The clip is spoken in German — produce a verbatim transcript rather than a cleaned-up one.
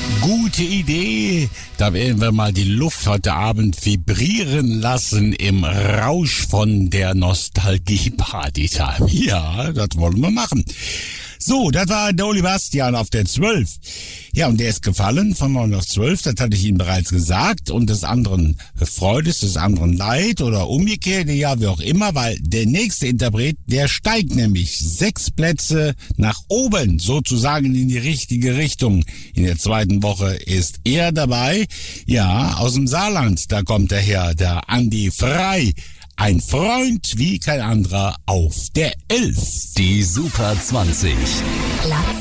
Gute Idee. Da werden wir mal die Luft heute Abend vibrieren lassen im Rausch von der Nostalgie-Party-Time. Ja, das wollen wir machen. So, das war Dolly Bastian auf der zwölf. Ja, und der ist gefallen von neun auf zwölf, das hatte ich Ihnen bereits gesagt. Und des anderen Freude ist des anderen Leid oder umgekehrt, ja, wie auch immer, weil der nächste Interpret, der steigt nämlich sechs Plätze nach oben, sozusagen in die richtige Richtung. In der zweiten Woche ist er dabei. Ja, aus dem Saarland, da kommt er her, der Andi Frei. Ein Freund wie kein anderer auf der elf. Die Super zwanzig. Platz